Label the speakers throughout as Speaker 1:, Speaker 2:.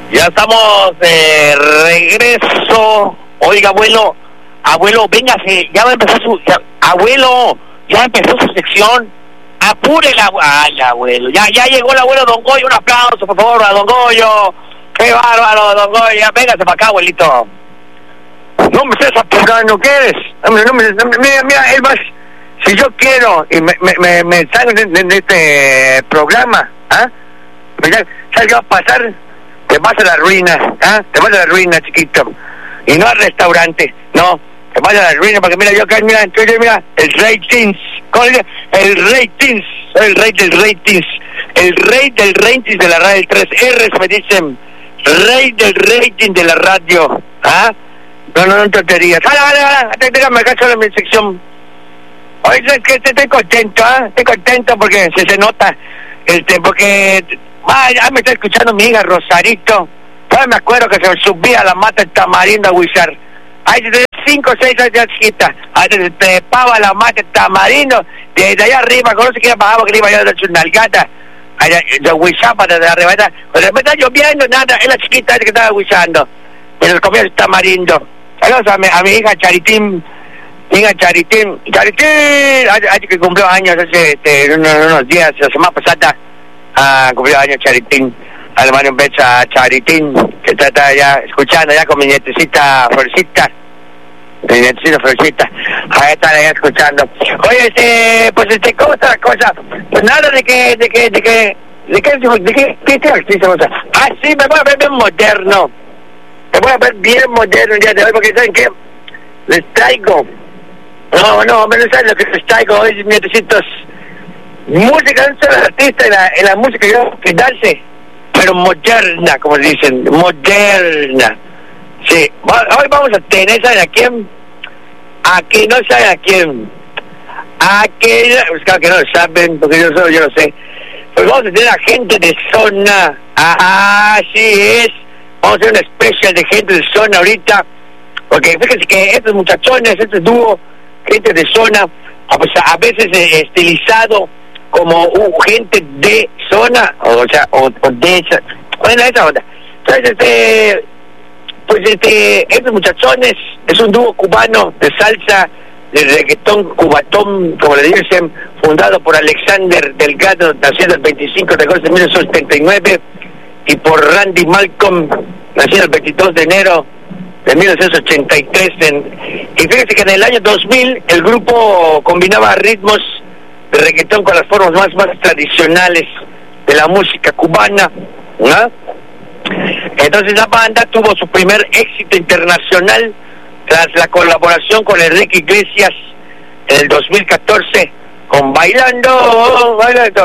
Speaker 1: Ya estamos de regreso. Oiga, abuelo, véngase, ya va a empezar abuelo, ya empezó su sección. Apúrela, ay, abuelo, ya llegó el abuelo Don Goyo, un aplauso, por favor, a Don Goyo. Qué bárbaro, Don Goyo, ya véngase para acá, abuelito.
Speaker 2: No me estés apurando, ¿qué eres? Mira, es más, si yo quiero y me salgo de este programa, ¿sabes qué va a pasar? Te vas a la ruina, te vas a la ruina, chiquito, y no al restaurante, no, te vas a la ruina, porque mira, yo acá, mira, entonces mira, el ratings, el ratings, soy el rey del ratings, el rey del ratings de la radio, el 3Rs me dicen, rey del rating de la radio, No tonterías. Déjame acá solo mi sección. Hoy es que estoy contento, estoy contento porque se nota, porque ya me está escuchando mi hija Rosarito. Todavía me acuerdo que se subía a la mata de tamarindo a guisar. Ahí desde 5 o 6 años chiquita, ahí se trepaba la mata de tamarindo, desde allá arriba, no sé qué bajaba, que iba yo de su nalgata, de guisaba desde arriba, cuando me está lloviendo, nada, es la chiquita que estaba guisando, pero comía el tamarindo. Saludos a mi hija Charitín, Charitín, que cumplió años hace unos días, la semana pasada, cumplió años Charitín. Le mando un beso a Charitín, que está ya escuchando ya con mi nietecita Florcita. Ahí está ya escuchando. Oye, pues ¿cómo está la cosa? Pues nada de qué artista. Sí, me voy a ver bien moderno. Me voy a ver bien moderno el día de hoy, porque ¿saben qué? Les traigo. No saben lo que les traigo hoy, nietecitos. Música, no soy artista en la música, yo quedarse, pero moderna, como dicen, moderna. Sí, hoy vamos a tener, ¿saben a quién? Aquí no saben a quién. Pues claro que no lo saben, porque yo lo sé. Pues vamos a tener a gente de zona. Así es. Vamos a hacer una especial de gente de zona ahorita, porque fíjense que estos muchachones, este dúo, gente de zona, pues a veces estilizado como gente de zona, o de esa, bueno, esa onda. Entonces, estos muchachones es un dúo cubano de salsa, de reggaetón, cubatón, como le dicen, fundado por Alexander Delgado, nacido el 25 de agosto de 1979, y por Randy Malcolm, nacido el 22 de enero de 1983. Y fíjense que en el año 2000 el grupo combinaba ritmos de reggaetón con las formas más tradicionales de la música cubana, ¿no? Entonces la banda tuvo su primer éxito internacional tras la colaboración con Enrique Iglesias en el 2014 con Bailando.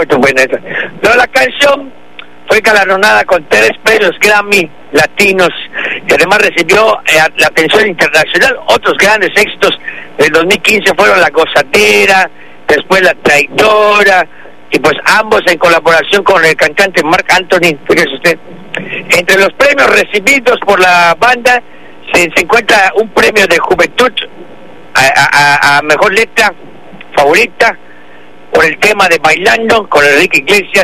Speaker 2: No, la canción fue galardonada con 3 premios Grammy latinos, y además recibió la atención internacional. Otros grandes éxitos del 2015 fueron La Gozadera, después La Traidora, y pues ambos en colaboración con el cantante Marc Anthony. Fíjese usted, entre los premios recibidos por la banda se encuentra un premio de juventud a mejor letra favorita por el tema de Bailando con Enrique Iglesias,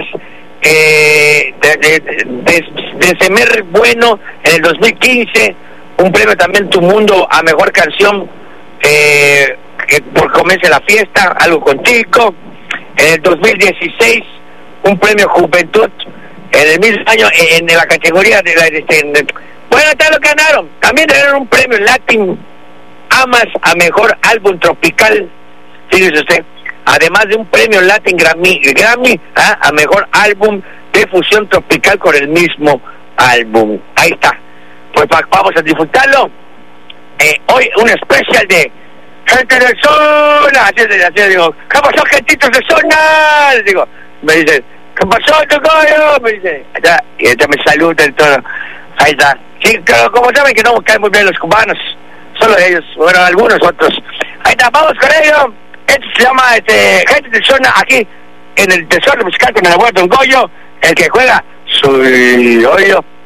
Speaker 2: de Semer Bueno en el 2015, un premio también Tu Mundo a mejor canción por Comienza la Fiesta, Algo Contigo. En el 2016 un premio Juventud en el mismo año en la categoría de bueno, tal lo ganaron. También ganaron un premio Latin Amas a mejor álbum tropical, fíjese usted, además de un premio Latin Grammy a mejor álbum de fusión tropical con el mismo álbum. Ahí está. Pues vamos a disfrutarlo. Hoy un especial de gente de zona. Así digo, ¿qué pasó, gentitos de zona? Digo, me dice, ¿qué pasó, Tocoyo? Me dice, y ella me saluda y todo. Ahí está. Sí, como saben que no caen muy bien los cubanos, solo ellos, bueno, algunos otros. Ahí está, vamos con ello. Esto se llama gente de zona, aquí en el Tesoro Musical con el abuelo Don Goyo, el que juega Soy Hoyo.